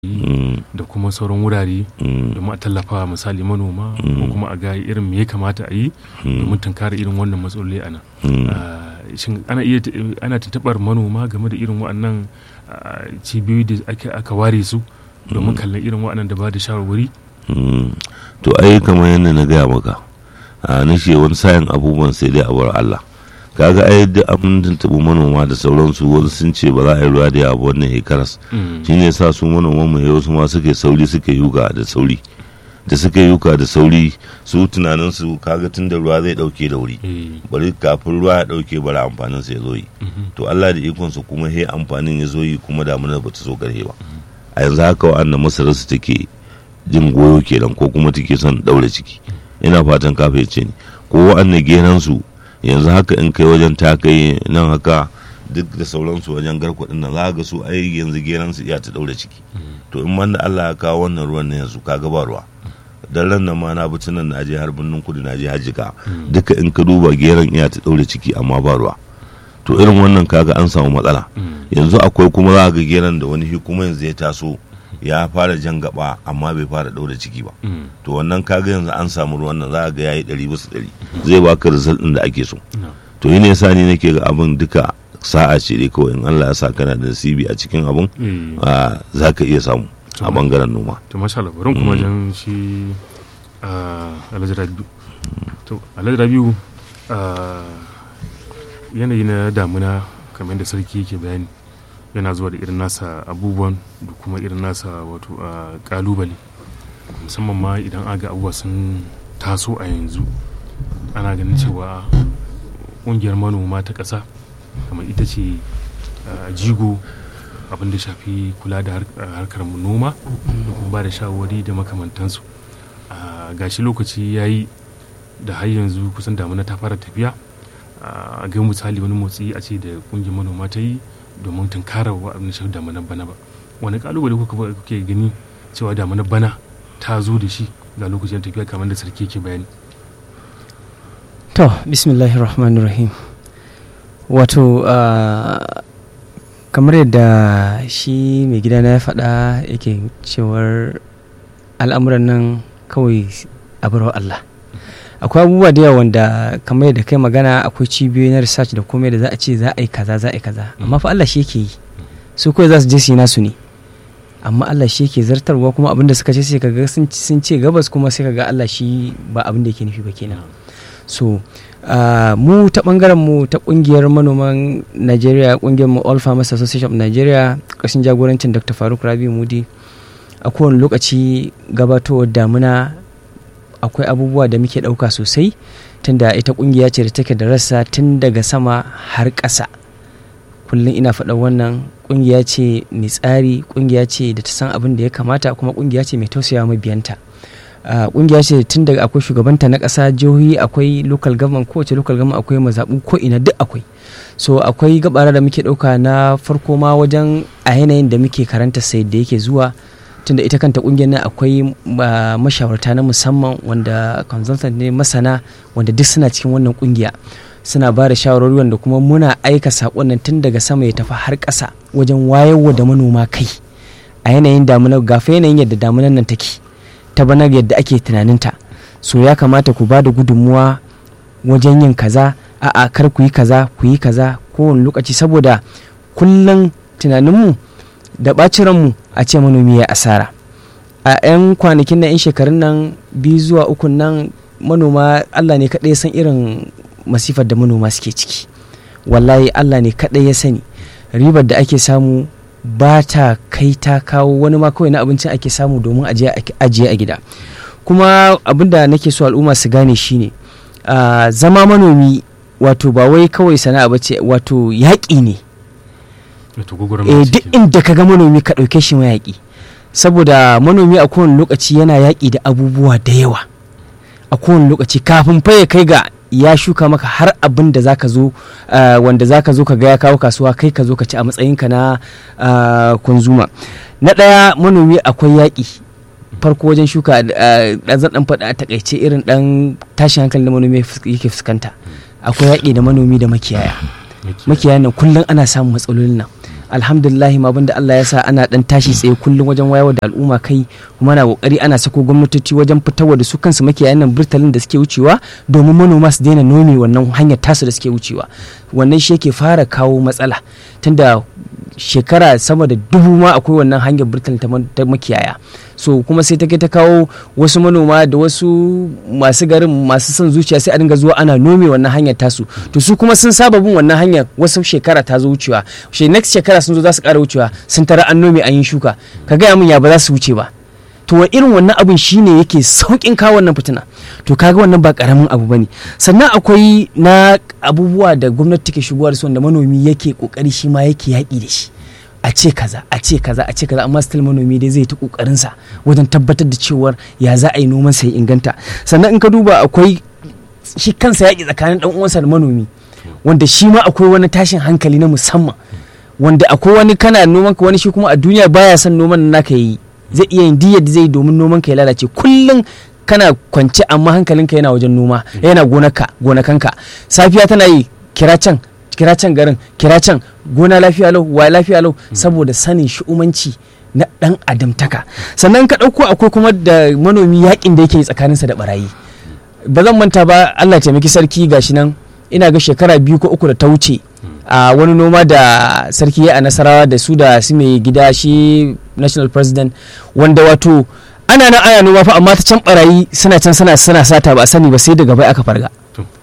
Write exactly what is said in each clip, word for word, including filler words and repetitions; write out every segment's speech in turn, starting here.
da kuma sauran wurare domin a tallafa misali manoma ko kuma a ga irin me ya kamata a yi domin tunkara irin wannan matsaloli a nan. Shin ana iya ana tuntuɓar manoma game da irin waɗannan cibiyoyi da aka ware su domin kallon irin waɗannan da ba da shawarwari? To ai kamar yadda na gaya maka na ce wani sayan abubuwan sai dai a bar Allah. Kaga ai da an tuntuɓi manoma da sauransu wasu sun ce ba za a yi ruwa da yawa wannan hekaras shi ne sa su manoman mu yau su ma suke sauri suke yuka da sauri da suka yuka da sauri su tunanin su kaga tun da ruwa zai dauke da wuri bari kafin ruwa ya dauke bari amfanin sa ya zo yi to Allah da ikon su kuma he amfanin ya zo yi kuma damuna ba ta zo karhe ba a yanzu haka wa'annan masarar su take jin goyo kenan ko kuma take son daure ciki ina fatan ka fahimce ni ko wa'annan genan su yanzu haka in kai wajen ta kai nan haka duk da sauransu wajen garkwadin nan za ga su ai yanzu geran su iya ta daure ciki to in man da Allah ya kawo wannan ruwan ne yanzu kaga ba ruwa dan ran nan ma na bi tunan na je har binnin kudu na je hajjika duka in ka duba geran iya ta daure ciki amma ba ruwa to irin wannan kaga an samu matsala yanzu akwai kuma za ga geran da wani kuma yanzu ya taso ya fara jan gaba amma bai fara daure ciki ba to wannan kaga yanzu an samu ruwan nan za ga yayi ɗari bisa ɗari zai baka result din da ake so to yi ne yasa ni nake ga abin duka sa'a ce dai kawai in Allah ya sa kana da nasibi a cikin abin za ka iya samu a bangaren noma to masha Allah bari kuma jan shi Alhaji Rabiu to Alhaji Rabiu yanayi na damuna kamar da sarki yake bayani yana zuwa da irin nasa abubuwan da kuma irin nasa wato kalubale musamman ma idan aga abubuwa sun taso a yanzu ana ganin cewa ƙungiyar manoma ta ƙasa kamar ita ce jigo abin da shafi kula da harkar noma da kuma ba da shawarwari da makamantansu gashi lokaci ya yi da har yanzu kusan damuna ta fara tafiya a ga misali wani motsi a ce da ƙungiyar manoma ta yi domin tunkarar wa'adun shi damunar bana ba wani kalubale kuke gani cewa damunar bana ta zo da shi ga lokacin tafiya kamar da sarki ke bayani? To bismillahir rahmanir rahim wato kamar yadda shi mai gidana ya faɗa yake cewar al'amuran nan kawai a barwa Allah akwai abubuwa da yawa wanda kamar yadda kai magana akwai cibiyoyi na research da komai da za a ce za a yi kaza za a yi kaza amma fa Allah shi yake yi su kawai za su je su yi nasu ne amma Allah shi yake zartarwa kuma abin da suka ce sai kaga sun ce gabas kuma sai kaga Allah shi ba abin da yake nufi ba kenan so mu ta bangaren mu ta kungiyar manoman Najeriya kungiyar mu All Farmers Association of Nigeria ƙarshen jagorancin Doctor Faruk Rabi Mudi a kowane lokaci gabatowar damuna akwai abubuwa da muke ɗauka sosai tunda ita ƙungiya ce da take da rassa tun daga sama har ƙasa kullum ina faɗa wannan ƙungiya ce mai tsari ƙungiya ce da ta san abin da ya kamata kuma ƙungiya ce mai tausaya mabiyanta ƙungiya ce tun daga akwai shugabanta na ƙasa jihohi akwai local government kowace local government akwai mazaɓu ko ina duk akwai so akwai gabara da muke ɗauka na farko ma wajen a yanayin da muke karanta sai da yake zuwa tunda ita kanta kungiyar nan akwai mashawarta na musamman wanda consultant ne masana wanda duk suna cikin wannan kungiya suna ba da shawarwari wanda kuma muna aika sakon nan tun daga sama ya tafi har ƙasa wajen wayarwa da manoma kai a yanayin damuna gafa yanayin yadda damunan nan take ta bana yadda ake tunaninta so ya kamata ku ba da gudunmuwa wajen yin kaza a'a kar ku yi kaza ku yi kaza kowane lokaci saboda kullum tunaninmu da ɓacin ranmu a ce manomi ya asara a 'yan kwanakin na 'yan shekarun nan biyu zuwa ukun nan manoma Allah ne kaɗai ya san irin masifar da manoma suke ciki wallahi Allah ne kaɗai ya sani ribar da ake samu ba ta kai ta kawo wani ma kawai na abincin ake samu domin ajiye a gida kuma abin da nake so al'umma su gane shine zama manomi wato ba wai kawai sana'a ba ce wato yaƙi ne eh duk inda ka ga manomi ka ɗauke shi mayaƙi saboda manomi a kowane lokaci yana yaƙi da abubuwa da yawa a kowane lokaci kafin fa ya kai ga ya shuka maka har abin da zaka zo wanda zaka zo ka ga ya kawo kasuwa kai ka zo ka ci a matsayinka na konzuma na ɗaya manomi akwai yaƙi farko wajen shuka da zan dan faɗa a takaice irin dan tashin hankali da manomi yake fuskanta akwai yaƙi da manomi da makiyaya makiyaya nan kullum ana samun matsalolin nan alhamdulillah ma abinda Allah ya sa ana dan tashi tsaye kullum wajen wayar da al'umma kai kuma na kokari ana sako gwamnatoci wajen fitarwa da su kansu makiyayan nan burtalin da suke wucewa domin manoma su daina nome wannan hanyar tasu da suke wucewa. Wannan shi yake fara kawo matsala tunda shekara sama da dubu ma akwai wannan hanyar burtalin ta makiyaya. So kuma sai ta kai ta kawo wasu manoma da wasu masu garin masu son zuciya sai a dinga zuwa ana nome wannan hanyar tasu, to su kuma sun saba bin wannan hanyar wasu shekara ta zo wucewa, she next shekara sun zo za su ƙara wucewa sun tara an nome an yi shuka, ka gaya min ya ba za su wuce ba. To wa irin wannan abin shine yake saukin kawo wannan fitina, to kaga wannan ba karamin abu bane. Sannan akwai na abubuwa da gwamnati take shigowa da su wanda manomi yake kokari shi ma yake yaƙi da shi, a ce kaza a ce kaza a ce kaza, amma still manomi dai zai ta kokarin sa wajen tabbatar da cewar ya za a yi noman sa ya inganta. Sannan in ka duba akwai shi kansa yaƙi tsakanin dan uwansa da manomi, wanda shi ma akwai wani tashin hankali na musamman, wanda akwai wani kana noman ka wani shi kuma a duniya baya son noman naka yi, zai iya yin diyyar da zai domin noman ka ya lalace. Kullum kana kwance amma hankalinka yana wajen noma, yana gonarka gonakanka, safiya tana yi kira can kira can garin kira can gona lafiya lau wa lafiya lau, saboda sanin shi'umanci na dan adamtaka. Sannan ka dauko akwai kuma da manomi yakin da yake tsakaninsa da barayi. Ba zan manta ba, Allah ya taimaki sarki, gashi nan ina ga shekara biyu ko uku da ta wuce a wani noma da sarki ya a Nasarawa da su da su mai gida shi national president, wanda wato ana nan ana noma fa amma ta can barayi suna can suna suna sata ba a sani ba sai daga bai aka farga.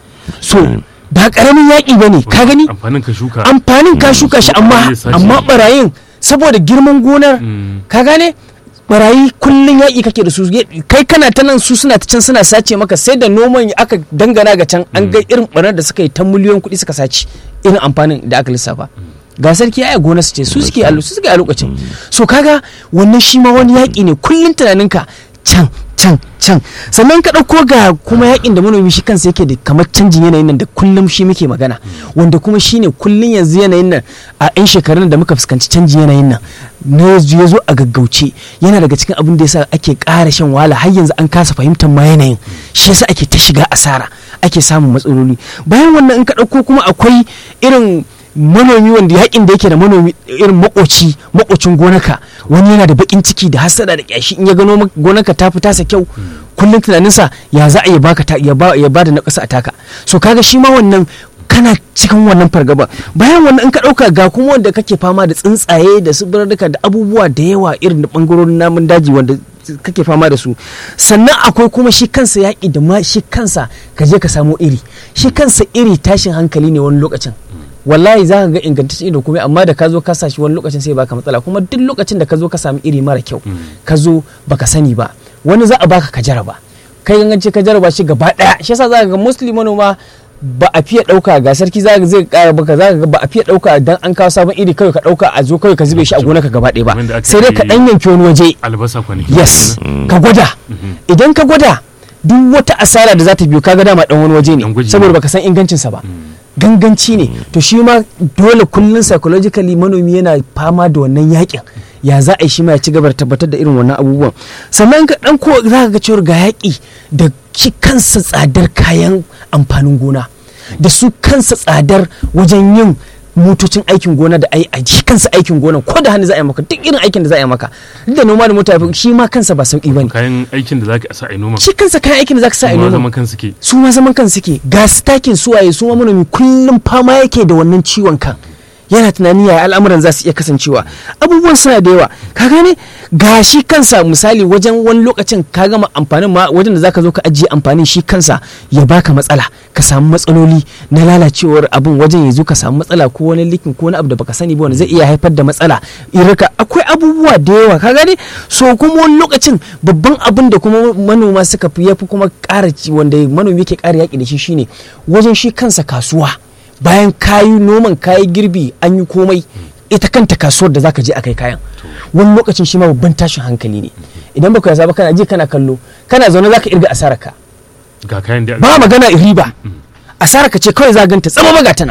So ba karamin yaƙi ba ne, ka gani amfanin ka shuka amfanin ka shuka shi amma amma barayin saboda girman gonar, ka gane barayi kullun yaƙi kake da su, kai kana ta nan su suna ta can suna sace maka, sai da noman aka dangana ga can an ga irin barar da suka yi ta miliyon kuɗi suka sace irin amfanin da aka lissafa. Ga sarki ya gona su ce su suke a su suke a lokacin. So kaga wannan shi ma wani yaƙi ne, kullun tunaninka can can can. Sannan ka ɗauko ga kuma yakin da manomi shi kansa yake da kamar canjin yanayin nan da kullum shi muke magana, wanda kuma shine kullum yanzu yanayin nan a 'yan shekarun da muka fuskanci canjin yanayin nan na ya zo a gaggauce, yana daga cikin abin da yasa ake ƙara shan wahala har yanzu an kasa fahimtar ma yanayin, shi yasa ake ta shiga asara ake samun matsaloli. Bayan wannan in ka ɗauko kuma akwai irin manomi wanda yakin da yake da manomi irin makoci makocin gonaka, wani yana da bakin ciki da hasada da kyashi in ya gano gonaka ta fi tasa kyau, kullum tunaninsa ya za a yi baka ta ya ba ya bada na ƙasa a taka. So kaga shi ma wannan kana cikin wannan fargaba. Bayan wannan in ka dauka ga kuma wanda kake fama da tsuntsaye da su birrika da abubuwa da yawa irin da bangarorin namun daji wanda kake fama da su. Sannan akwai kuma shi kansa yaƙi da ma shi kansa ka je ka samo iri, shi kansa iri tashin hankali ne wani lokacin. Wallahi za ka ga ingantaccen iri komai, amma da ka zo ka sashi wani lokacin sai baka matsala, kuma duk lokacin da ka zo ka sami iri mara kyau ka zo baka sani ba, wani za a baka ka jaraba, kai gangance ka jaraba shi gaba daya. Shi yasa za ka ga muslim manoma ba a fiye dauka, ga sarki za ka zai kara baka, za ka ga ba a fiye dauka dan an kawo sabon iri kawai ka dauka a zo kawai ka zube shi a gonarka gaba daya ba, sai dai ka dan yanke wani waje albasa kwani, yes ka gwada. Idan ka gwada duk wata asara da za ta biyo kaga dama dan wani waje ne, saboda baka san ingancinsa ba, ganganci ne. To shi ma dole kullun psychologically manomi yana fama da wannan yakin, ya za a yi shi ma ya ci gaba da tabbatar da irin wannan abubuwan. Sannan ka dan ko za ka ga cewa ga yaki da shi kansa tsadar kayan amfanin gona, da su kansa tsadar wajen yin motocin aikin gona da ai a shi kansa aikin gona ko da hannu za a yi maka duk irin aikin da za a yi maka, duk da noma da mota shi ma kansa ba sauki bane. kayan aikin da zaka sa a yi noma, shi kansa kayan aikin da zaka sa a yi noma zaman kansu ke su ma zaman kansu ke. Ga stakin suwaye su ma manomi kullum fama yake da wannan ciwon kan, yana tunani ya al'amuran za su iya kasancewa, abubuwan suna da yawa, ka gane. Ga shi kansa misali wajen wani lokacin ka gama amfanin ma wajen da zaka zo ka ajiye amfanin shi kansa ya baka matsala, ka samu matsaloli na lalacewar abin, wajen ya zo ka samu matsala ko wani likin ko wani abu da baka sani ba wanda zai iya haifar da matsala irka. Akwai abubuwa da yawa, ka gane. So kuma wani lokacin babban abin da kuma manoma suka fi yafi kuma ƙara wanda manomi yake ƙara yaƙi da shi shine wajen shi kansa kasuwa. Bayan kayi noman kayi girbi an yi komai, ita kanta kasuwar da zaka je a kai kayan wani lokacin shi ma babban tashin hankali ne. Idan baka yasa ba kana je kana kallo kana zaune zaka irga asararka, ga kayan da ba magana riba, asararka ce kawai za ganta tsama maga ta nan,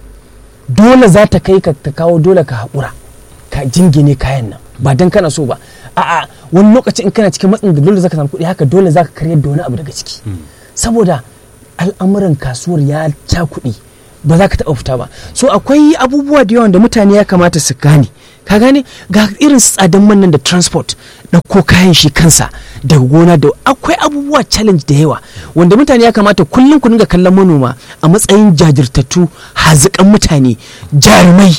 dole za ta kai ka ta kawo, dole ka haƙura ka jingine kayan nan ba dan kana so ba, a'a wani lokacin in kana cikin matsin da dole zaka samu kuɗi haka dole zaka karyar da wani abu daga ciki, saboda al'amuran kasuwar ya ca kuɗi. ba za ka taɓa fita ba. So akwai abubuwa da yawan da mutane ya kamata su gane, ka gane ga irin tsadan man nan da transport ɗauko kayan shi kansa daga gona, da akwai abubuwa challenge da yawa wanda mutane ya kamata kullum ku dinga kallon manoma a matsayin jajirtattu, haziƙan mutane, jarumai,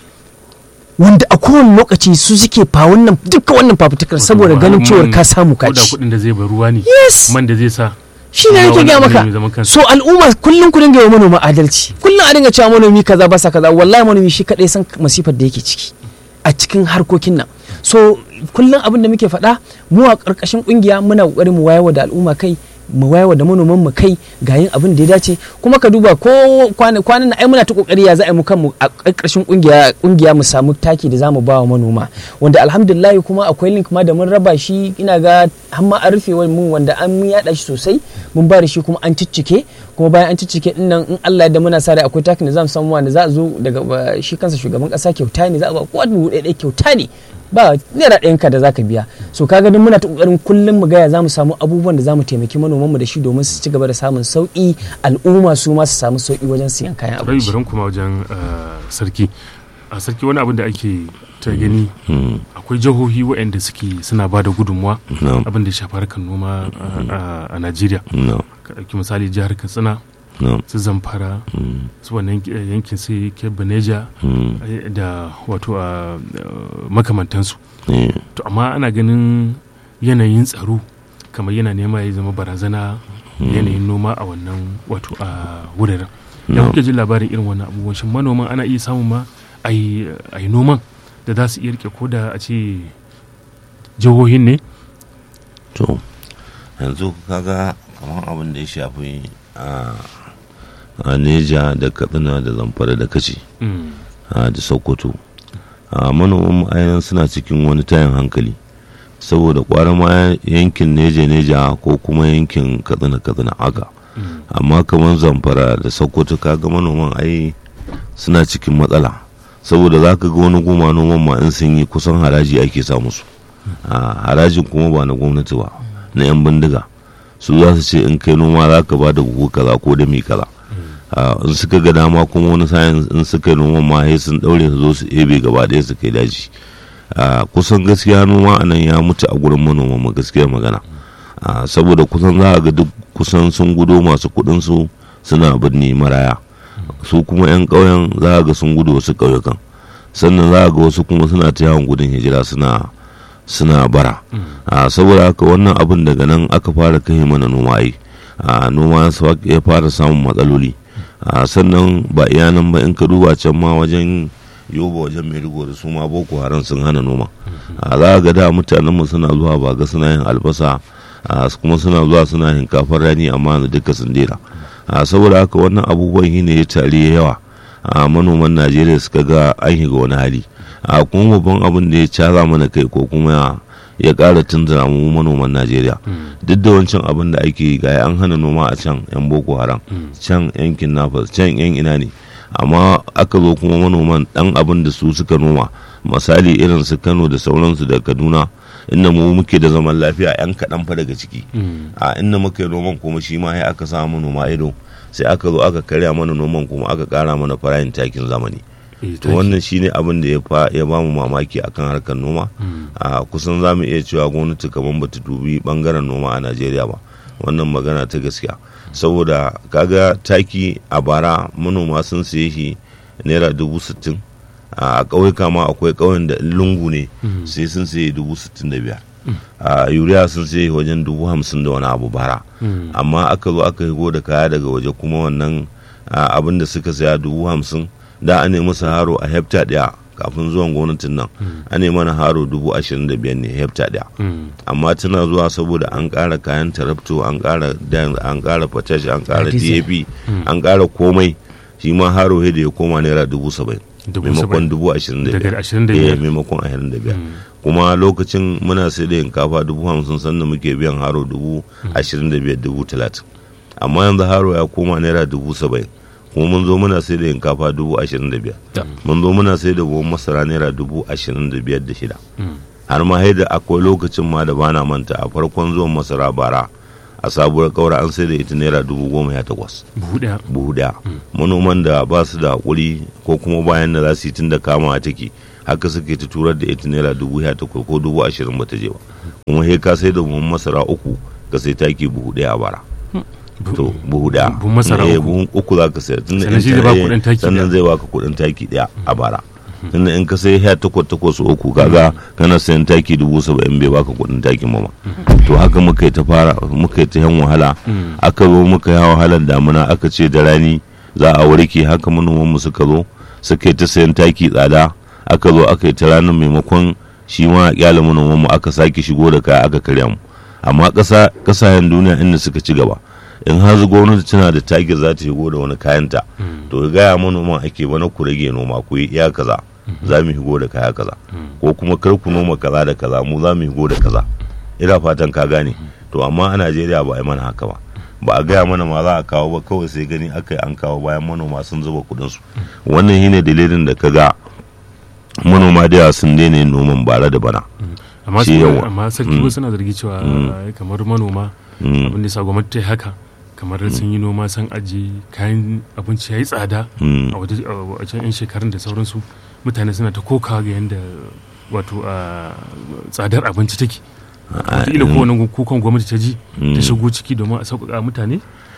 wanda a kowane lokaci su suke fa wannan duka wannan fafutukar saboda ganin cewa ka samu kaci. Ko da kuɗin da zai bar ruwa ne, yes, man da zai sa shi ne yake gaya maka. So al'umma kullum ku dinga yi wa manoma adalci, kullum a dinga cewa manomi kaza ba sa kaza, wallahi manomi shi kadai san masifar da yake ciki a cikin harkokin nan. So kullum abin da muke faɗa mu a ƙarƙashin ƙungiya muna ƙoƙarin mu wayarwa da al'umma kai, mu wayarwa da manoman mu kai ga yin abin da ya dace. Kuma ka duba ko kwanan ai muna ta kokari ya za a yi mu kanmu a ƙarƙashin ƙungiya ƙungiya mu samu taki da zamu ba wa manoma, wanda alhamdulillah kuma akwai link ma da mun raba shi, ina ga har ma an rufe mun wanda an yaɗa shi sosai, mun ba da shi kuma an ciccike, kuma bayan an ciccike din nan in Allah da muna sa rai akwai takin da zamu samu wanda za a zo daga shi kansa shugaban ƙasa kyauta ne, za a ba kowa dubu ɗaya kyauta ne, ba naira ɗayan ka da zaka biya. So kaga din muna ta kokarin kullum mu gaya zamu samu abubuwan da zamu taimaki manoman mu da shi domin su ci gaba da samun sauki, al'umma su ma su samu sauki wajen siyan kayan abinci. Bai kuma wajen sarki a sarki wani abin da ake ta gani akwai jihohi waɗanda suke suna ba da gudunmuwa abin da ya shafi harkar noma a Najeriya. Ka ɗauki misali jihar Katsina, su Zamfara, su wannan yankin sai Kebbi, Neja da wato a makamantansu. To amma ana ganin yanayin tsaro kamar yana nema ya zama barazana yanayin noma a wannan wato a wuraren. Ya kuke jin labarin irin wannan abubuwan, shin manoman ana iya samun ma a yi noman da za su iya rike ko da a ce jihohin ne? To yanzu kaga kamar abin da ya shafi a a Neja da Katsina da Zamfara da Kaci da Sokoto, a manoman ayan suna cikin wani tayin hankali saboda kwara ma yankin Neja Neja ko kuma yankin Katsina Katsina haka, amma kamar Zamfara da Sokoto kaga manoman ai suna cikin matsala saboda zaka ga wani goma noman ma in sun yi kusan haraji ake sa musu, harajin kuma ba na gwamnati ba, na yan bindiga. Su za su ce in kai noma za ka ba da buhu kaza ko da mi kaza, in suka ga dama kuma wani sa'in in suka yi noman ma sai sun daure su zo su ebe gaba ɗaya su kai daji. Kusan gaskiya noma a nan ya mutu a gurin manoman mu gaskiyar magana, saboda kusan za a ga duk kusan sun gudo masu kuɗin su suna birni maraya, su kuma 'yan ƙauyen za a ga sun gudu wasu ƙauyukan, sannan za a ga wasu kuma suna ta yawon gudun hijira suna suna bara. Saboda haka wannan abin daga nan aka fara kai mana noma yi, noma ya fara samun matsaloli. Sannan ba iya nan ba, in ka duba can ma wajen Yoba wajen Maiduguri su ma Boko Haram sun hana noma. Za ga da mutanenmu suna zuwa ba ga suna yin albasa kuma suna zuwa suna yin kafar rani, amma duka sun daina. Saboda haka wannan abubuwan yi ne ya tare yawa, manoman Najeriya suka ga an shiga wani hali. A kuma babban abin da ya caza mana kai ko kuma ya ƙara tunzura mu manoman Najeriya, duk da wancan abin da ake yi ga an hana noma a can yan Boko Haram, can yankin Nafas, can yan ina ne, amma aka zo kuma manoman dan abin da su suka noma, misali irin su Kano da sauransu da Kaduna, inda mu muke da zaman lafiya yan kaɗan fa daga ciki, a inda muka yi noman kuma shi ma ya aka samu manoma ido, sai aka zo aka karya mana noman kuma aka ƙara mana farayin takin zamani. To wannan shine abin da ya ba mu mamaki akan harkar noma. A kusan za mu iya cewa gwamnati kamar bata dubi bangaren noma a Najeriya ba, wannan magana ta gaskiya, saboda kaga taki a bara manoma sun saye shi naira dubu sittin, a ƙauyuka ma akwai ƙauyen da lungu ne sai sun saye dubu sittin da biyar, a yuriya sun saye wajen dubu hamsin da wani abu bara, amma aka zo aka higo da kaya daga waje kuma wannan abin da suka saya dubu hamsin, da an nemi su haro a hekta ɗaya kafin zuwan gwamnatin nan, an nemi mana haro dubu ashirin da biyar ne hekta ɗaya, amma tana zuwa saboda an ƙara kayan tarabto, an ƙara an ƙara fatash, an ƙara D A P, an ƙara komai, shi ma haro da ya koma naira dubu saba'in maimakon dubu ashirin da biyar, maimakon ashirin da biyar. Kuma lokacin muna sai da shinkafa dubu hamsin sannan muke biyan haro dubu ashirin da biyar, dubu talatin, amma yanzu haro ya koma naira dubu saba'in. Kuma mun zo muna sai da shinkafa dubu ashirin da biyar, mun zo muna sai da buhun masara naira dubu ashirin da biyar da shida, har ma haida akwai lokacin ma da bana manta a farkon zuwan masara bara a sabuwar kaura an sai da ita naira dubu goma ya takwas buhu daya buhu daya manoman da ba su da hakuri ko kuma bayan da za su yi tun da kama take haka suke ta turar da ita naira dubu ya takwas ko dubu ashirin ba ta je ba kuma he ka sai da buhun masara uku ka sai taki buhu daya a bara to buhu daya buhun masara uku buhun uku za ka sayar tun sannan zai baka kudin taki sannan zai baka kudin taki daya a bara tunda in ka sai ya takwas takwas uku kaga kana sayan taki dubu saba'in bai baka kudin takin mama to haka muka yi ta fara muka yi ta yan wahala aka zo muka yi wahalar damuna aka ce da rani za a warke haka manoman mu suka zo suka yi ta sayan taki tsada aka zo aka yi ta ranar maimakon shi ma kyala manoman mu aka sake shigo da kaya aka karya mu amma kasa kasayen duniya inda suka ci gaba in har gwamnati tana da taki za ta shigo da wani kayanta to gaya manoman ake bana ku rage noma ku yi iya kaza za mu higo da kaya kaza ko kuma kar ku noma kaza da kaza mu za mu higo da kaza ina fatan ka gane to amma a Najeriya ba a yi mana haka ba ba a gaya mana ma za a kawo ba kawai sai gani aka yi an kawo bayan manoma sun zuba kudin su wannan shine dalilin da ka ga manoma da yawa sun daina noman bara da bana amma amma sarki wasu suna zargi cewa kamar manoma abin da sa gwamnati ta haka kamar sun yi noma sun aji kayan abinci ya yi tsada a wajen yan shekarun da sauransu mutane suna ta kokawa ga yadda wato a tsadar abinci take wataƙila kowane kukan gwamnati ta ji ta shigo ciki domin a sauƙaƙa mutane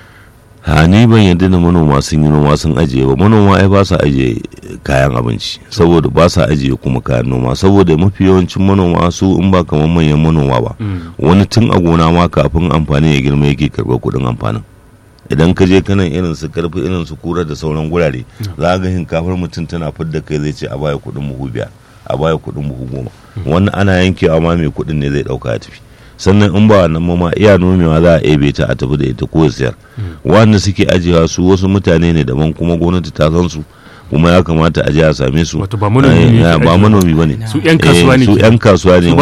ha ni ban yadda da manoma sun yi noma sun ajiye ba manoma ai ba sa ajiye kayan abinci saboda ba sa ajiye kuma kayan noma saboda mafi yawancin manoma su in ba kamar manyan manoma ba wani tun a gona ma kafin amfani ya girma yake karɓar kuɗin amfanin idan ka je kanan irin su karfi irin su kura da sauran gurare za ga hinkafar mutum tana fidda kai zai ce a baya kuɗin buhu biyar a baya kuɗin buhu goma wannan ana yankewa ma mai kuɗin ne zai ɗauka ya tafi sannan in ba wannan ma iya nomewa za a ebe ta a tafi da ita ko siyar wanda suke ajiyewa su wasu mutane ne daban kuma gwamnati ta san su kuma ya kamata a je a same su ba manomi ba ne su yan kasuwa ne su yan kasuwa ne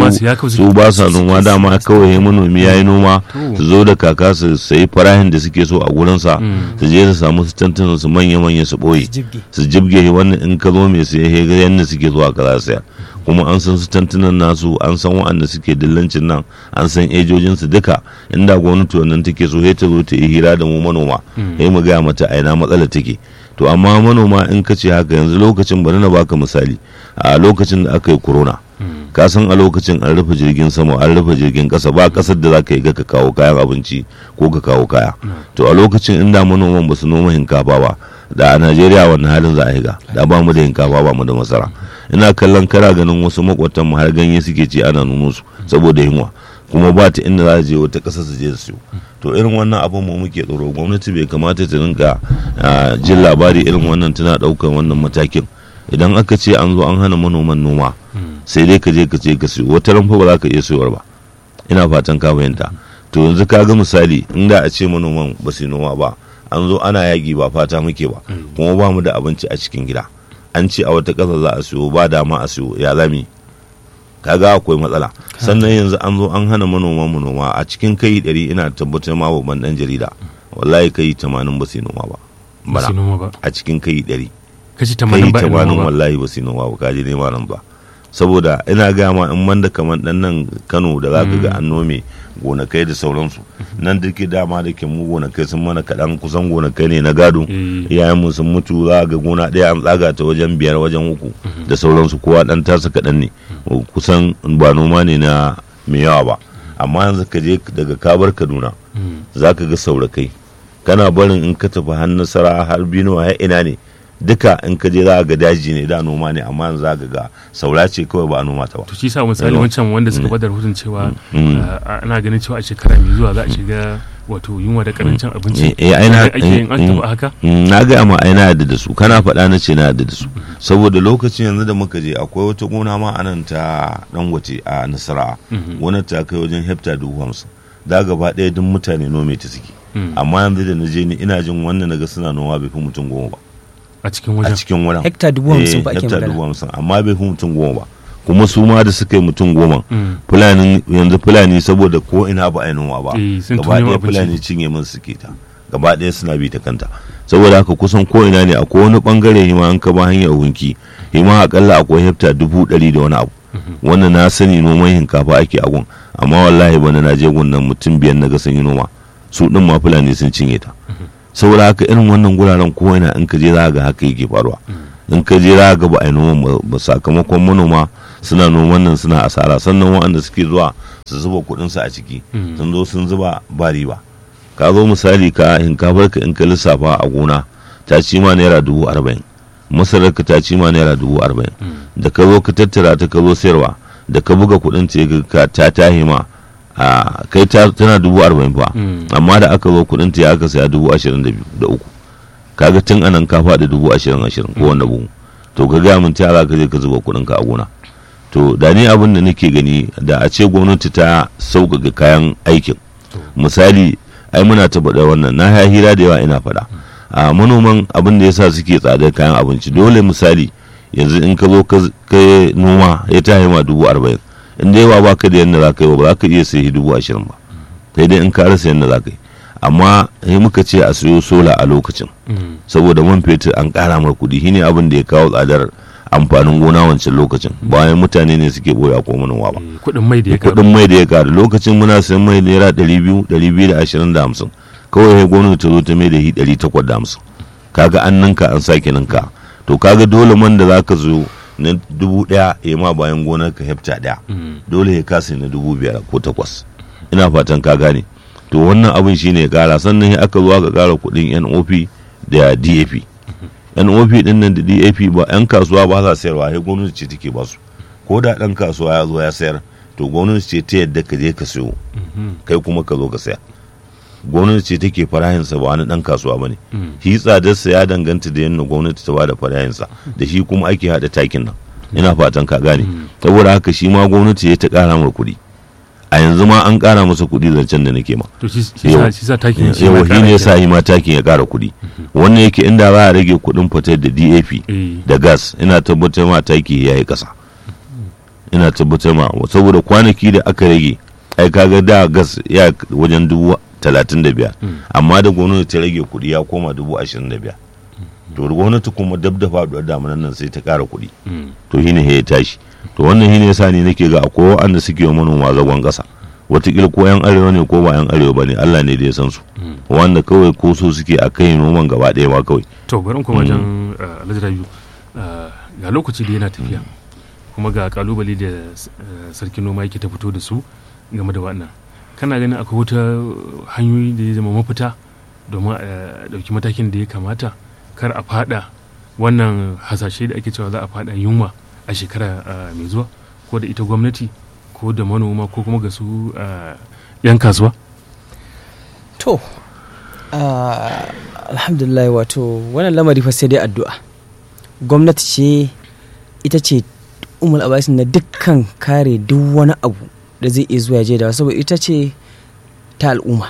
su ba sa noma dama kawai manomi ya yi noma su zo da kaka su sayi farahin da suke so a gurinsa su je su samu su tantanin su manya-manya su ɓoye su jibge wannan in ka zo mai sai ya ga yadda suke zuwa kaza saya kuma an san su tantunan nasu an san waɗanda suke dillancin nan an san ejojinsu duka inda gwamnati wannan take so sai ta zo ta yi hira da mu manoma sai mu gaya mata a ina matsalar take to amma manoma in ka ce haka yanzu lokacin bari na baka misali a lokacin da aka yi corona ka san a lokacin an rufe jirgin sama an rufe jirgin kasa ba kasar da za ka yi ga ka kawo kayan abinci ko ka kawo kaya to a lokacin inda manoman ba su noma hinkafa ba da a Najeriya wannan halin za a yi ga da ba mu da hinkafa ba mu da masara ina kallon kara ganin wasu makwatan mu har ganye suke ci ana nuno su saboda yunwa kuma ba ta inda za a je wata ƙasa su je su siyo to irin wannan abin mu muke tsoro gwamnati bai kamata ta rinka jin labari irin wannan tana ɗaukar wannan matakin idan aka ce an zo an hana manoman noma sai dai ka je ka ce ka siyo wata ran fa ba za ka iya siyowar ba ina fatan ka fahimta to yanzu ka ga misali inda a ce manoman ba su noma ba an zo ana yaƙi ba fata muke ba kuma ba mu da abinci a cikin gida an ce a wata ƙasa za a siyo ba dama a siyo ya zami kaga akwai matsala sannan yanzu an zo an hana manoma mu noma a cikin kai ɗari ina tabbatar ma babban dan jarida wallahi kai tamanin ba su noma ba bara a cikin kai ɗari kashi tamanin ba tamanin wallahi ba su noma ba kaje nema nan ba saboda ina ga ma in man da kaman dan nan Kano da zaka ga an nome gonakai da sauransu nan da ke dama da ke mu gonakai sun mana kaɗan kusan gonakai ne na gado iyayen mu sun mutu za ga gona ɗaya an tsaga ta wajen biyar wajen uku da sauransu kowa ɗan tasa kaɗan ne kusan ba noma ne na mai yawa ba amma yanzu ka je daga kabar Kaduna za ka ga saurakai kana barin in ka tafi har Nasara har Binuwa har ina ne duka in ka je za ga daji ne da noma ne amma yanzu za ga saura ce kawai ba a noma ta ba to shi sa misali wancan wanda suka bada rahoton cewa ana ganin cewa a shekara mai zuwa za a shiga wato yunwa da karancin abinci eh ai na ake yin an taba haka na ga ma ai na yadda da su kana faɗa na ce na yadda da su saboda lokacin yanzu da muka je akwai wata gona ma anan ta Dangote a Nasara gonar ta kai wajen hekta dubu hamsin da gaba ɗaya duk mutane nome ta suke amma yanzu da na je ni ina jin wannan naga suna noma bai fi mutum goma ba a cikin wajen a cikin wajen hekta dubu hamsin ba ake hekta magana dubu hamsin amma bai fi mutum goma ba kuma su ma da suka yi mutum goma fulani yanzu fulani saboda ko ina ba a yi noma ba gaba ɗaya fulani cinye min suke ta gaba ɗaya suna bi ta kanta saboda haka kusan ko ina ne akwai wani bangare hima an ka ba hanyar hunki hima akalla akwai hekta dubu ɗari da wani abu wannan na sani noman hinkafa ake a gun, amma wallahi bana na je gun nan mutum biyan na ga sun yi noma, su din ma fulani sun cinye ta. Saboda haka irin wannan guraren ko ina in ka je za ga haka yake faruwa, in ka je za ga ba a yi noma ba, sakamakon manoma suna noman nan suna asara, sannan waɗanda suke zuwa su zuba kuɗin su a ciki sun zo sun zuba ba riba. Ka zo misali ka hinkafar ka in ka lissafa a gona ta ci ma naira dubu arba'in, masarar ka ta ci ma naira dubu arba'in, da ka zo ka tattara ta ka zo sayarwa da ka buga kuɗin ta ta tahi ma a kai tana dubu arba'in fa, amma da aka zo kuɗin ta ya aka saya dubu ashirin da biyu da uku, kaga tun anan ka faɗi dubu ashirin ashirin ko wanda bugu. To ka gaya min ta za ka je ka zuba kuɗin ka a gona. To da ni abin da nake gani da a ce gwamnati ta sauƙaƙa kayan aikin, misali ai muna ta faɗa wannan, na ya hira da yawa ina faɗa a manoman abin da yasa suke tsadar kayan abinci. Dole misali yanzu in ka zo ka noma ya tahi ma dubu arba'in, in da yawa baka da yadda za ka yi ba za ka iya sai dubu ashirin ba, sai dai in ka rasa yadda za ka yi. Amma sai muka ce a siyo sola a lokacin, saboda man fetur an ƙara mar kuɗi, shine abin da ya kawo tsadar amfanin gona wancan lokacin, bayan mutane ne suke boya ko manoma ba. Kuɗin mai da ya karu. Kuɗin mai da ya karu lokacin muna sayan mai naira ɗari biyu ɗari biyu da ashirin da hamsin, kawai sai gwamnati ta zo ta mai da shi ɗari takwas da hamsin, kaga an ninka an sake ninka. To kaga dole man da zaka zo na dubu ɗaya ya ma bayan gonar ka hekta ɗaya, dole ya kasa na dubu biyar ko takwas. Ina fatan ka gane. To wannan abin shine ya kara, sannan aka zo aka kara kuɗin N O P da D A P. N O P din nan da D A P ba yan kasuwa ba sa sayarwa, sai gwamnati ce take ba su. Ko da ɗan kasuwa ya zo ya sayar, to gwamnati ce ta yadda ka je ka sayo, kai kuma ka zo ka saya. Gwamnati ce take farahinsa ba wani ɗan kasuwa ba ne. Shi tsadarsa ya danganta da yadda gwamnati ta bada farahinsa, da shi kuma ake haɗa takin nan. Ina fatan ka gane. Saboda haka shi ma gwamnati ya ta ƙara mar kuɗi. A yanzu ma an ƙara masa kuɗi zancen da nake ma. To shi sa takin shi ne ya sa yi ma takin ya ƙara kuɗi. Wannan yake inda za a rage kuɗin fitar da D A P da gas, ina tabbatar ma taki ya yi ƙasa. Ina tabbatar ma saboda kwanaki da aka rage, ai kaga da gas ya wajen dubu talatin da biyar, amma da gwamnati ta rage kuɗi ya koma dubu ashirin da biyar. To gwamnati kuma dab da faɗuwar damunan nan sai ta ƙara kuɗi. To shine ya tashi. To wannan shine yasa ni nake ga akwai waɗanda suke wa manoma zagon ƙasa, wataƙila ko yan arewa ne ko ba yan arewa ba ne, Allah ne da ya san su, wanda kawai ko so suke a kai noman gaba ɗaya ma kawai. To bari kuma wajen Alhaji Rabiu, ga lokaci da yana tafiya kuma ga kalubale da sarkin noma yake ta fito da su game da wannan, kana ganin akwai wata hanyoyi da ya zama mafita domin a ɗauki matakin da ya kamata kar a fada wannan hasashe da ake cewa za a fada yunwa a shekara mai zuwa, ko da ita gwamnati ko da manoma ko kuma ga su yan kasuwa? To alhamdulillah, wato wannan lamari fa sai dai addu'a. Gwamnati ce ita ce umul abasin na dukkan kare duk wani abu da zai iya zuwa je da, saboda ita ce ta al'umma,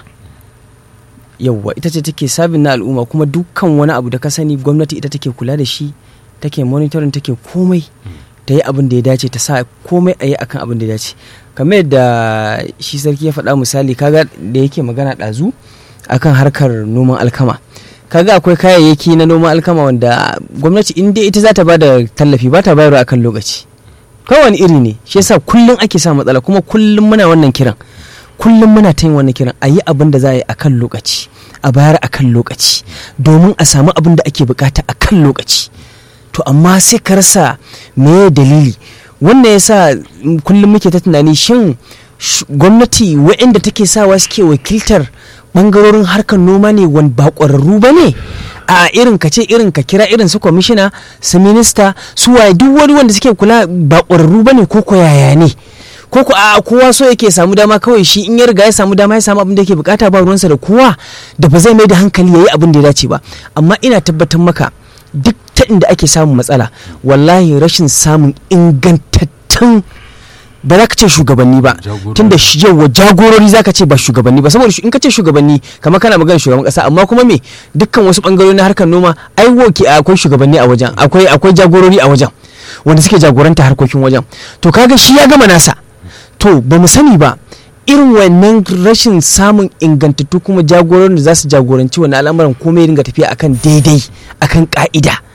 yawwa ita ce take sabin na al'umma, kuma dukkan wani abu da ka sani gwamnati ita take kula da shi, take monitoring, take komai, ta yi abin da ya dace, ta sa komai a yi akan abin da ya dace. Kamar yadda shi sarki ya faɗa misali, kaga da yake magana ɗazu akan harkar noman alkama, kaga akwai kayayyaki na noman alkama wanda gwamnati in dai ita za ta bada tallafi ba ta bayarwa akan lokaci, kowane iri ne. Shi yasa kullum ake sa matsala, kuma kullum muna wannan kiran, kullum muna ta yin wannan kiran, a yi abin da za a yi akan lokaci, a bayar akan lokaci, domin a samu abin da ake bukata akan lokaci. To amma sai ka rasa me dalili, wannan yasa kullum muke ta tunani, shin gwamnati waɗanda take sawa suke wakiltar bangarorin harkar noma ne wani ba ƙwararru ba ne? A irin ka ce irin ka kira irin su kwamishina, su minista, su waye, duk wani wanda suke kula ba ƙwararru ba ne ko ko yaya ne? Ko ko a kowa so yake samu dama kawai, shi in ya riga ya samu dama ya samu abin da yake bukata, ba ruwansa da kowa, da ba zai mai da hankali yayi abin da ya dace ba. Amma ina tabbatar maka duk ta inda ake samun matsala, wallahi rashin samun ingantattun, ba za ka ce shugabanni ba, tun da yawa jagorori za ka ce ba shugabanni ba, saboda in ka ce shugabanni kamar kana magana shugaban kasa, amma kuma me dukkan wasu bangarori na harkar noma ai woke akwai shugabanni a wajen, akwai akwai jagorori a wajen wanda suke jagoranta harkokin wajen. To kaga shi ya gama nasa, to ba mu sani ba irin wannan rashin samun ingantattu kuma jagororin da za su jagoranci wannan al'amuran komai ringa tafiya akan daidai, akan ka'ida,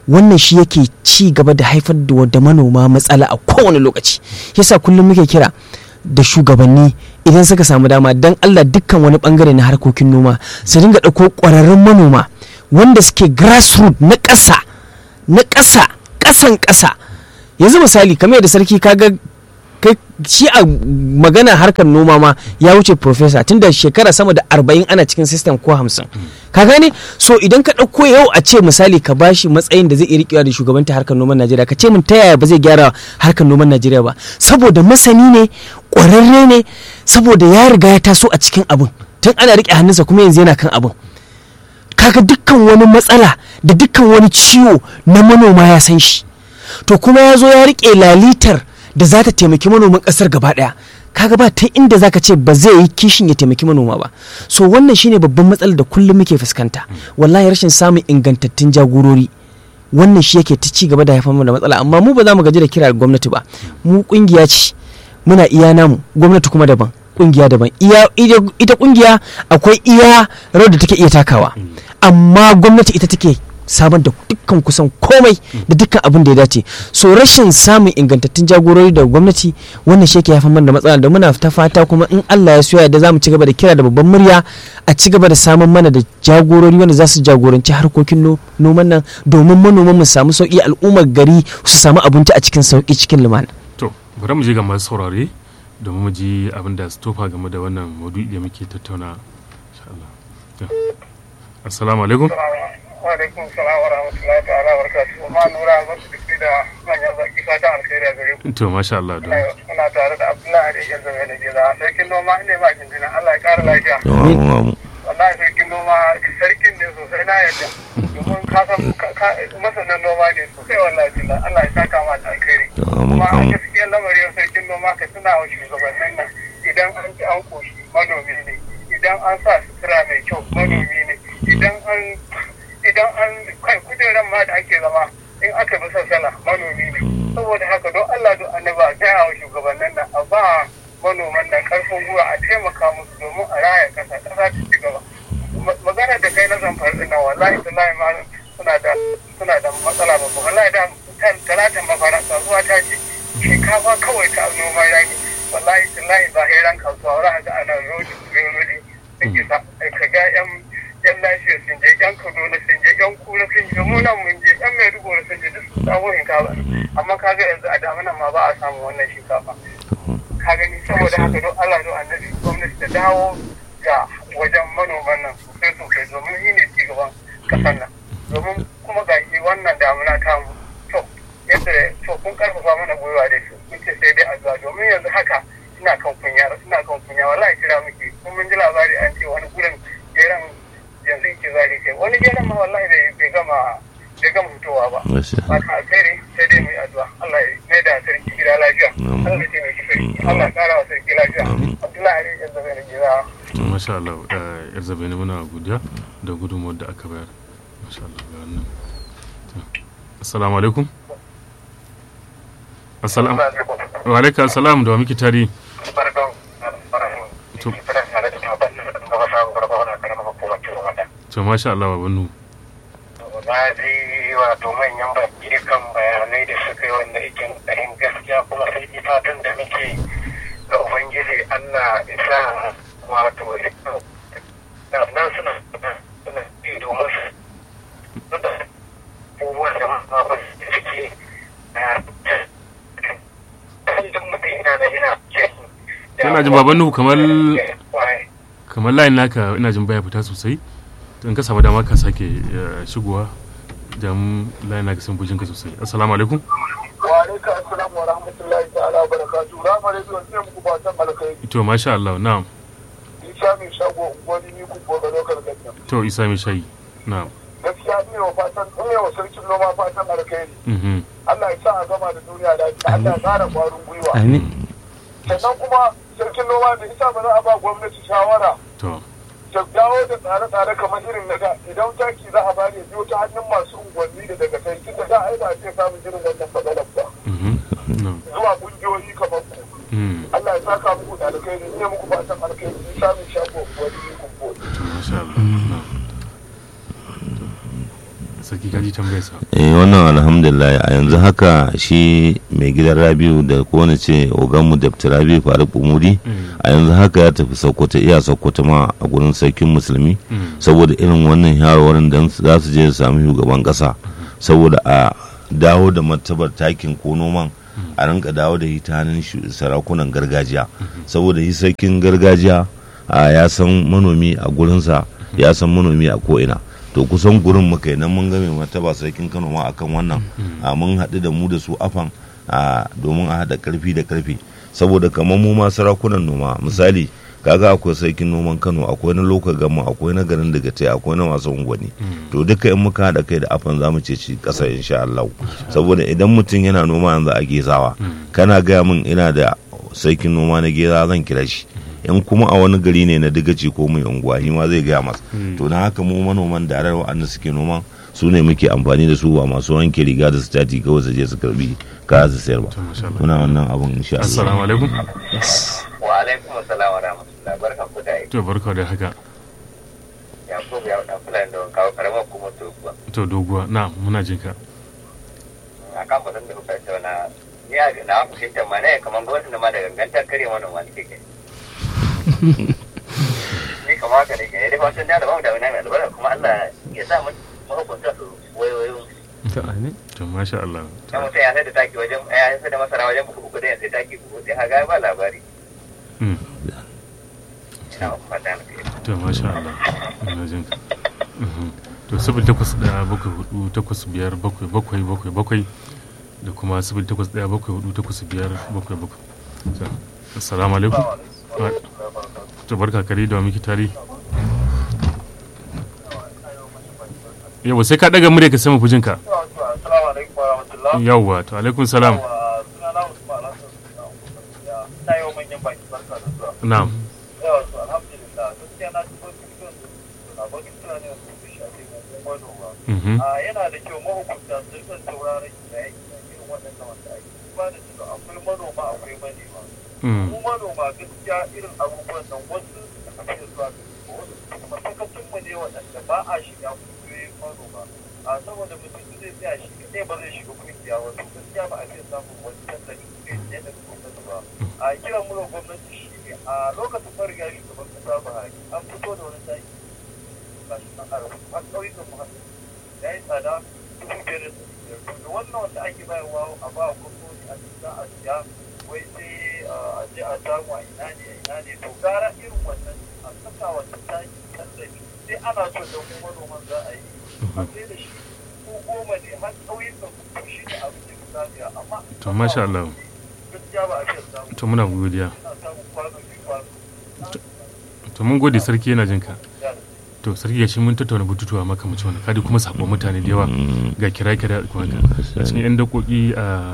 wannan shi yake ci gaba da haifar da manoma matsala a kowane lokaci. Yasa kullum muke kira da shugabanni idan suka samu dama dan Allah dukkan wani bangare na harkokin noma su dinga ɗauko ƙwararrun manoma wanda suke grassroots na ƙasa na ƙasa ƙasan ƙasa. Yanzu misali kamar yadda sarki kaga kai shi a magana harkar noma ma ya wuce professor tun da shekara sama da arba'in ana cikin system ko hamsin ka gane. So idan ka ɗauko yau a ce misali ka bashi matsayin da zai iya riƙewa da shugabanta harkar noman Najeriya, ka ce min ta yaya ba zai gyara harkar noman Najeriya ba? Saboda masani ne, ƙwararre ne, saboda ya riga ya taso a cikin abin tun ana riƙe hannunsa kuma yanzu yana kan abin. Kaga dukkan wani matsala da dukkan wani ciwo na manoma ya san shi, to kuma ya zo ya riƙe lalitar da za ta taimaki manoman ƙasar gaba ɗaya. Kaga ba ta inda zaka ce ba zai yi kishin ya taimaki manoma ba. So wannan shine babban matsalar da kullum muke fuskanta, wallahi rashin samun ingantattun jagorori. Wannan shi yake ta ci gaba da haifar da matsala, amma mu ba za mu gaji da kira gwamnati ba. Mu kungiya ce, muna iya namu, gwamnati kuma daban, kungiya daban. Iya ita kungiya akwai iya rawar da take iya takawa, amma gwamnati ita take samar da dukkan kusan komai da dukkan abin da ya dace. So rashin samun ingantattun jagorori da gwamnati wannan shi yake haifar mana da matsala, da muna ta fata kuma in Allah ya so ya da zamu ci gaba da kira da babban murya a ci gaba da samun mana da jagorori wanda za su jagoranci harkokin noman nan domin manoman mu samu sauki, al'ummar gari su samu abinci a cikin sauki cikin lumana. To bari mu je ga masu saurare domin mu ji abin da su tofa game da wannan maudu'i da muke tattauna insha Allah. Assalamu alaikum. Wa alaikum salam wa rahmatullahi ta'ala wa barakatuhu. Ma nura wasu duk da manyan baki fatan alkhairi a gare ku. To masha Allah. Muna tare da Abdullahi da yanzu mai gida. Sarkin noma ne ba jinjina, Allah ya kara lafiya. Wallahi sarkin noma sarkin ne sosai na yadda. Domin ka san masanin noma ne sosai wallahi jilla. Allah ya saka ma da alkhairi. Kuma a gaskiyar lamarin sarkin noma ka tuna wa shugabannin nan idan an ci an koshi manomi ne. Idan an sa sutura mai kyau manomi ne. Idan an idan an kai kujeran ma da ake zama in aka bi sassana manomi ne. Saboda haka don Allah don annaba ta yawa shugabannin nan a ba manoman nan karfin gwiwa a taimaka musu domin a raya kasa kasa ta ci gaba. Magana da kai na zamfar din nan wallahi tallahi ma suna da suna da matsala babba. Wallahi da talatin mafara kasuwa ta ce shinkafa kawai ta noman rani. Wallahi tallahi ba heran kasuwa za a ga ana rodi rodi suke sa ka ga yan yan lafiya sun je yan kaduna sun je yan kura sun je munan mun je yan maiduguri sun je duk su samu shinkafa, amma kaga yanzu a damanan ma ba a samu wannan shinkafa. Ka gani saboda haka don Allah don annabi gwamnati ta dawo ga wajen manoman nan sosai sosai domin shi ne ci gaban kasan nan, domin kuma ga shi wannan damuna ta mu to yadda to kun karfafa mana gwiwa da su mun ce sai dai addu'a domin yanzu haka ina kan kunya ina kan kunya wallahi kira muke kun mun ji labari an ce wani gurin geran yanzu yake zari kai wani geran ma wallahi bai gama bai gama fitowa ba. Haka alkhairi sai dai mu yi addu'a Allah ya mai da sarki gida lafiya. Allah ya taimaki sarki. Allah ya kara wa sarki lafiya. Abdullahi Ali yanzu bai gida. Masha Allah, yar zabe ne muna godiya da gudunmuwar da aka bayar. Masha Allah ga wannan. Assalamu alaikum. Assalamu wa alaikum assalam da wa muke tare. To masha Allah wa bannu. Na ji wato manyan baki kan bayanai da suka yi wanda yake ɗahin gaskiya kuma sai fatan da muke ga Ubangiji Allah isa wato nan suna suna yi domin su da abubuwan da ma ba su suke kan duk mutum ina da ina ke. Ina jin baban Nuhu kamar kamar layin naka ina jin baya fita sosai. In ka samu dama ka sake shigowa don layin naka sun bujinka sosai. Assalamu alaikum. Wa alaikum assalam wa rahmatullahi ta'ala wa barakatuhu. Rama radio ne muku fatan alkhairi. To masha Allah, na'am. Isa mai shago wani ni ku gobe lokar gannan. To Isa mai shayi. Na'am. Gaskiya ne wa fatan ne wa sarkin noma fatan alkhairi. Mhm. Allah ya sa a gama da duniya lafiya. Allah ya ƙara ƙwarin gwiwa. Amin. Sannan kuma sarkin noma da isa ba za a ba gwamnati shawara. To. Ta dawo da tsare-tsare kamar irin na da idan taki za a bari biyo ta hannun masu unguwanni da daga kai tunda za a yi ba ce samun irin wannan matsalar ba. Zuwa kungiyoyi kamar ku. Allah ya saka muku da alkhairi ne muku fatan alkhairi in samun shago wani yi kumbo. sarki kaji tambayarsa. eh wannan alhamdulillah a yanzu haka shi mai gidan Rabiu da ko ne ce oganmu Dr. Rabiu Faruk Umuri a yanzu haka ya tafi Sokoto iya Sokoto ma a gurin sarkin musulmi saboda irin wannan shawarwarin da za su je su sami shugaban kasa saboda a dawo da martabar takin ko noman a rinka dawo da hitanin sarakunan gargajiya saboda shi sarkin gargajiya ya san manomi a gurinsa ya san manomi a ko'ina to kusan gurin muka nan mun game martaba sarkin Kano ma akan wannan mun haɗu da mu da su afan domin a haɗa ƙarfi da ƙarfi saboda kamar mu ma sarakunan noma misali kaga akwai sarkin noman Kano akwai na lokal gama akwai na garin daga tai akwai na masu unguwanni to duka in muka haɗa kai da afan zamu ce ci ƙasa insha Allah saboda idan mutum yana noma yanzu a gezawa kana gaya min ina da sarkin noma na geza zan kira shi in kuma a wani gari ne na digaci ko mai unguwa shi ma zai gaya masa to na haka mu manoman da wa'anda suke noman su ne muke amfani da su ba masu wanke riga da stati kawai su je su karbi kaya su sayar ba muna wannan abun insha Allah. Assalamu alaikum. Wa alaikum assalam wa rahmatullahi barkan ku da yi. To barka da haka. Ya ko ya da fulani da kawo karamar kuma doguwa. To doguwa na muna jin ka. A kan ba da kuka tauna ni a na fahimta ma ne kaman gwamnati da ma da gangantar kare manoma ne kike. Ni kamata ne ke da fatan da ba mu da wani mai albarka kuma Allah ya sa mu mahukunta su wayoyin to amin to masha Allah. ya mutum ya sai da taki wajen ya sai da masara wajen buku uku da ya sai taki buku sai haga ba labari ina fata ne to masha Allah ina jin ka. To sifil takwas ɗaya bakwai hudu takwas biyar bakwai bakwai bakwai bakwai da kuma sifil takwas ɗaya bakwai hudu takwas biyar bakwai bakwai. Assalamu alaikum. To barka kare da miki tari. Yawa sai ka daga murya ka sama fujinka. Assalamu alaikum wa rahmatullah. Yawa to alaikum salam. Sunana Usman Hassan. Na yi wa manyan baki barka da zuwa. Na'am. Yawa to alhamdulillah gaskiya na shigo cikin suna bakin suna ne su fi shafi mu manoma. Yana da kyau mahukunta su rika sauraron kiraye irin waɗannan wanda ake ba da cewa akwai manoma akwai manema. Mu manoma gaskiya irin abubuwan nan wasu suka fi zuwa wasu kuma sakacin mu ne waɗanda ba a shiga kungiyoyin manoma. A saboda mutum zai tsaya shi kaɗai ba zai shiga kungiya wasu gaskiya ba a fiye samun wani tallafi ne da gwamnati ba. A kiran mu da gwamnati shi ne a lokacin mariga shugaban kasa Buhari an fito da wani taki ba shi nan a rubutu har ƙauyukan mu haka ya yi tsada dubu biyar da ɗari biyar da wannan wanda ake bayarwa a ba gwamnati a cikin za a siya wai sai a je a samu a ina ne a ina ne to gara irin wannan a saka wannan taki tallafi sai ana so da mu manoman za a yi a sai da shi ko goma ne har ƙauyukan mu shi ne abin da ka zagaya amma To masha Allah. gaskiya ba a fiye samu To muna godiya. ana samun kwano biyu kwano To mun gode sarki yana jin ka. To sarki ya shi mun tattauna bututuwa makamacin wannan kadi kuma sako mutane da yawa ga kira-kira kuma ka. A cikin yan dakoki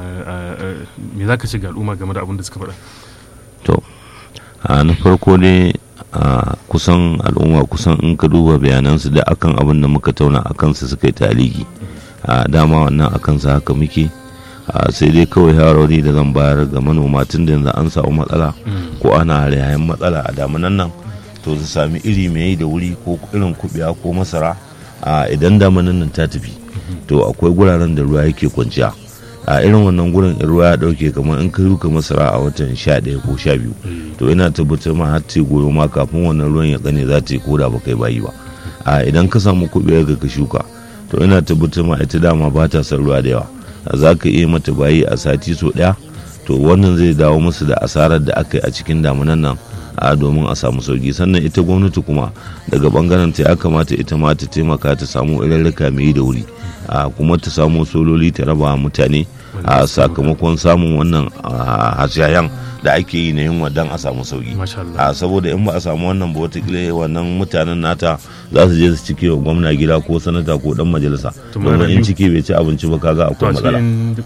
me za ka ce ga al'umma game da abin da suka faɗa? to a na farko ne a kusan al'umma kusan in ka duba bayanansu da akan abin da muka tauna a kansu suka yi taliki a dama wannan a kansu haka muke sai dai kawai shawarwari da zan bayar ga manoma tun da yanzu an samu matsala ko ana yayin matsala a damunan nan to su sami iri mai da wuri ko irin kubiya ko masara idan damunan nan ta tafi to akwai guraren da ruwa yake kwanciya a irin wannan gurin in ruwa ya dauke kamar in ka ruka masara a watan sha ɗaya ko sha biyu to ina tabbatar ma har ce goyo ma kafin wannan ruwan ya kane za ta yi koda ba kai bayi ba a idan ka samu kuɓe ga ka shuka to ina tabbatar ma ita dama ba ta son ruwa da yawa za ka iya mata bayi a sati so ɗaya to wannan zai dawo musu da asarar da aka yi a cikin damunan nan a domin a samu sauki sannan ita gwamnati kuma daga bangaren ta ya kamata ita ma ta taimaka ta samu irirrika mai da wuri a kuma ta samu sololi ta raba mutane a sakamakon samun wannan hashayan da ake yi na yin wadan a samu sauki a saboda in ba a samu wannan ba watakila wannan mutanen nata za su je su cike wa gwamna gida ko sanata ko dan majalisa domin in ciki bai ci abinci ba kaga akwai matsala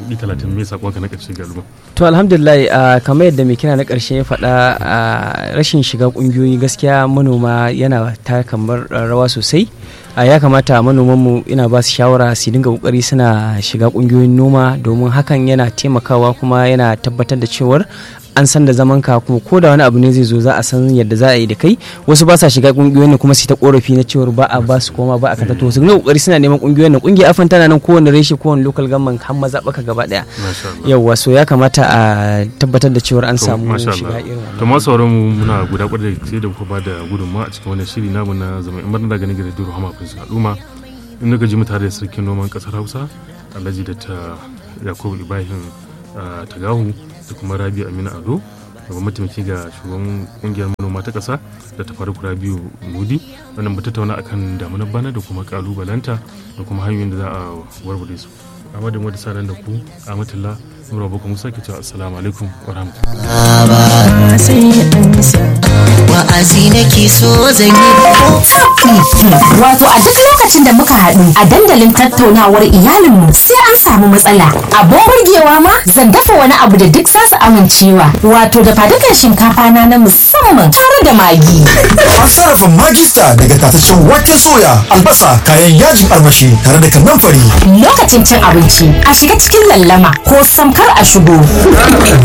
to alhamdulillah kamar yadda mai kira na karshe ya faɗa rashin shiga kungiyoyi gaskiya manoma yana ta kamar rawa sosai ya kamata manomanmu ina ba su shawara su dinga kokari suna shiga kungiyoyin noma domin hakan yana taimakawa kuma yana tabbatar da cewar an san da zaman ka kuma ko da wani abu ne zai zo za a san yadda za a yi da kai. Wasu ba sa shiga kungiyoyin kuma su ta korafi na cewa ba a ba su koma ba a kata to su ne kokari suna neman kungiyoyin nan. Kungiyar afan tana nan kowane reshe kowane local government har maza baka gaba daya. Yawwa so ya kamata a tabbatar da cewa an samu shiga irin wannan. To ma sauran mu muna guda kwadai sai da ku ba da gudunmawa a cikin wannan shiri namu na zaman in barna ganin gidan Duru Hama Prince Al'umma. In daga ji mu tare da sarkin noman kasar Hausa Alhaji da ta Yakubu Ibrahim Tagahu da kuma Rabi Aminu Ado da mataimaki ga shugaban kungiyar manoma ta kasa da ta faru Rabiu Mudi. Wannan mu tattauna akan damunar bana da kuma kalubalanta da kuma hanyoyin da za a warware su. Amma da mu da sanan da ku Amatullah Nura Boko Musa ke cewa assalamu alaikum wa rahmatullahi. Wa'azi nake so zan yi. Wato a duk lokacin da muka haɗu a dandalin tattaunawar iyalinmu sai an samu matsala. Abun burgewa ma zan dafa wani abu da duk za su amincewa. Wato da fadukan shinkafa na na musamman tare da magi. An sarrafa magista daga tataccen waken soya, albasa, kayan yajin armashi tare da kannan fari. Lokacin cin abinci a shiga cikin lallama ko samkar a shigo.